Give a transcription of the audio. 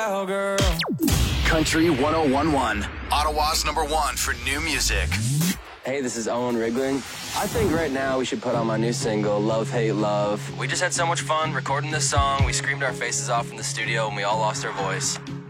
Cowgirl. Country 1011, Ottawa's #1 for new music. Hey, this is Owen Rigling. I think right now we should put on my new single, Love, Hate, Love. We just had so much fun recording this song. We screamed our faces off in the studio and we all lost our voice.